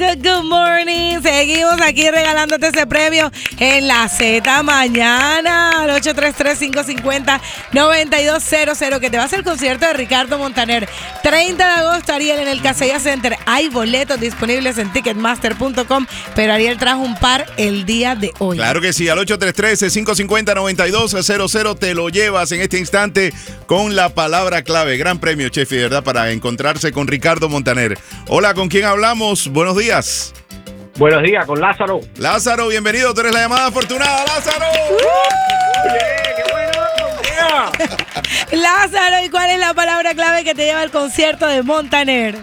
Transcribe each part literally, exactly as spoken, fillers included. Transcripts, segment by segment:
Good morning, seguimos aquí regalándote ese premio en la Z mañana al ocho tres tres, cinco cinco cero, nueve dos cero cero que te va a hacer el concierto de Ricardo Montaner treinta de agosto, Ariel, en el Casella Center. Hay boletos disponibles en ticketmaster punto com, pero Ariel trajo un par el día de hoy. Claro que sí, al ocho tres tres, cinco cinco cero, nueve dos cero cero te lo llevas en este instante con la palabra clave. Gran premio, Chefi, ¿verdad? Para encontrarse con Ricardo Montaner. Hola, ¿con quién hablamos? Buenos días. Buenos días, con Lázaro. Lázaro, bienvenido. Tú eres la llamada afortunada, Lázaro. ¡Uh! Yeah, ¡qué bueno! Yeah. Lázaro, ¿y cuál es la palabra clave que te lleva al concierto de Montaner?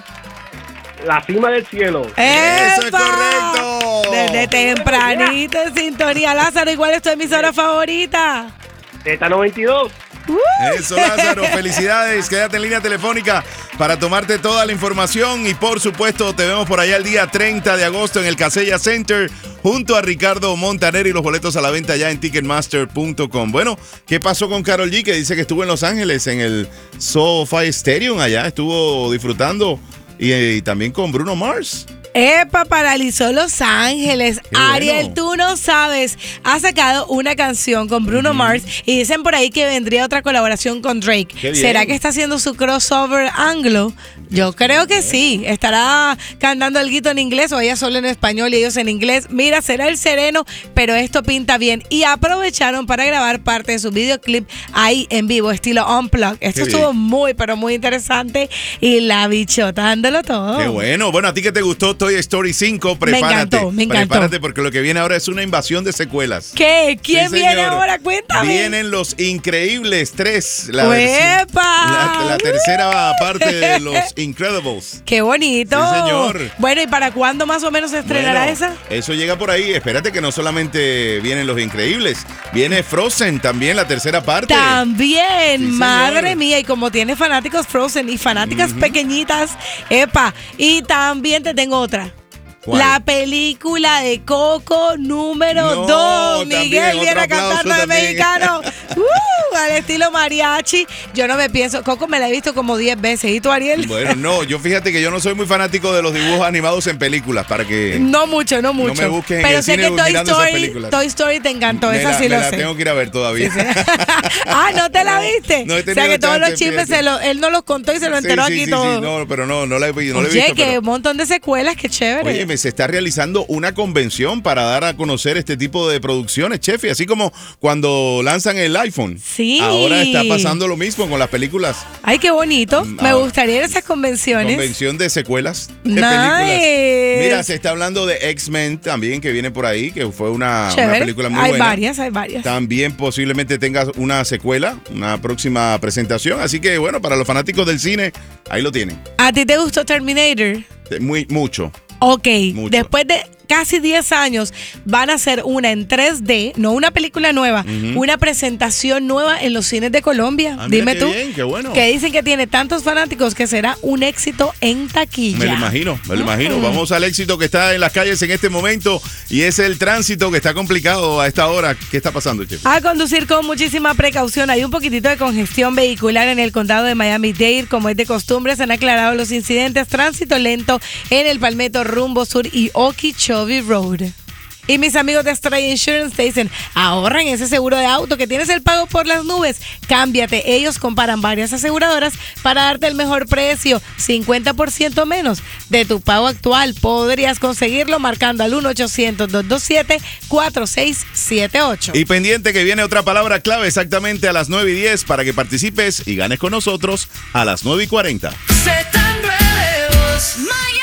La cima del cielo. ¡Eso es correcto! Desde tempranito en sintonía. Lázaro, ¿y cuál es tu emisora favorita? Z noventa y dos. Uh. Eso, Lázaro, felicidades. Quédate en línea telefónica para tomarte toda la información y por supuesto te vemos por allá el día treinta de agosto en el Casella Center junto a Ricardo Montaner y los boletos a la venta ya en ticketmaster punto com. Bueno, ¿qué pasó con Karol G? Que dice que estuvo en Los Ángeles en el SoFi Stadium allá, estuvo disfrutando y, y también con Bruno Mars. Epa, paralizó Los Ángeles. Qué Ariel, bueno. tú no sabes. Ha sacado una canción con Bruno uh-huh. Mars y dicen por ahí que vendría otra colaboración con Drake. ¿Será que está haciendo su crossover anglo? Yo creo que sí. Estará cantando algo en inglés o ella solo en español y ellos en inglés. Mira, será el sereno, pero esto pinta bien. Y aprovecharon para grabar parte de su videoclip ahí en vivo, estilo Unplugged. Esto Qué estuvo bien. muy, pero muy interesante. Y la bichota dándolo todo. Qué bueno. Bueno, a ti que te gustó Toy Story cinco, prepárate. Me encantó, me encantó. Prepárate porque lo que viene ahora es una invasión de secuelas. ¿Qué? ¿Quién Sí, viene señor. ahora? Cuéntame. Vienen Los Increíbles tres. La, ¡Uepa! la, la tercera parte de Los Incredibles. ¡Qué bonito! Sí, señor. Bueno, ¿y para cuándo más o menos se estrenará Bueno, esa? Eso llega por ahí. Espérate que no solamente vienen Los Increíbles, viene Frozen también, la tercera parte. También, Sí, madre señor. mía, y como tiene fanáticos Frozen y fanáticas Ujú. pequeñitas, epa, y también te tengo otra. ¿Cuál? La película de Coco número No, dos. también, Miguel otro viene aplauso cantando de también. mexicano. Uh, al estilo mariachi. Yo no me pienso. Coco me la he visto como diez veces. ¿Y tú, Ariel? Bueno, no, yo fíjate que yo no soy muy fanático de los dibujos animados en películas, para que No mucho, no mucho. me busques en Pero el sé cine que Toy mirando esas Story, películas. Toy Story te encantó. me Esa la, sí me lo la sé. tengo que ir a ver todavía. Sí, sí. Ah, ¿no te la viste? No he O sea tenido que todos chance, los chismes fíjate. se lo, él no los contó y se lo enteró sí, sí, aquí sí, todo. sí, no, pero no, no la he, no la he Oye, visto. que pero- un montón de secuelas, qué chévere. Oye, me se está realizando una convención para dar a conocer este tipo de producciones, Chefi, así como cuando lanzan el iPhone. Sí. Ahora está pasando lo mismo con las películas. Ay, qué bonito. Mm, Me ah, gustaría ir a esas convenciones. Convención de secuelas de Nice. películas. Mira, se está hablando de X-Men también, que viene por ahí, que fue una, una Chévere. película muy hay buena. varias, hay varias. También posiblemente tenga una secuela, una próxima presentación. Así que, bueno, para los fanáticos del cine, ahí lo tienen. ¿A ti te gustó Terminator? Muy, mucho. Ok, Mucho. después de casi diez años van a hacer una en tres D, no una película nueva, Ujú. una presentación nueva en los cines de Colombia. Ah, mira Dime qué tú. bien, qué bueno. Que dicen que tiene tantos fanáticos que será un éxito en taquilla. Me lo imagino, me lo imagino. Mm. Vamos al éxito que está en las calles en este momento y es el tránsito que está complicado a esta hora. ¿Qué está pasando, Chef? A conducir con muchísima precaución. Hay un poquitito de congestión vehicular en el condado de Miami-Dade. Como es de costumbre, se han aclarado los incidentes. Tránsito lento en el Palmetto rumbo sur y Okeechobee Road. Y mis amigos de Stray Insurance te dicen, ahorra en ese seguro de auto que tienes el pago por las nubes. Cámbiate. Ellos comparan varias aseguradoras para darte el mejor precio, cincuenta por ciento menos de tu pago actual. Podrías conseguirlo marcando al uno ochocientos, dos dos siete, cuatro seis siete ocho. Y pendiente que viene otra palabra clave exactamente a las nueve y diez para que participes y ganes con nosotros a las nueve y cuarenta. Z nueve dos, Miami.